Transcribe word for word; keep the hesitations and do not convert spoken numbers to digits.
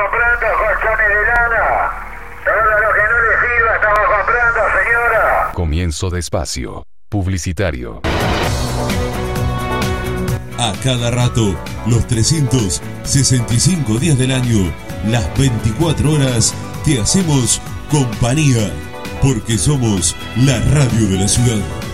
comprando colchones de lana. Todo lo que no le sirva estamos comprando, señora. Comienzo de espacio publicitario. A cada rato, los trescientos sesenta y cinco días del año, las veinticuatro horas, te hacemos compañía, porque somos la radio de la ciudad.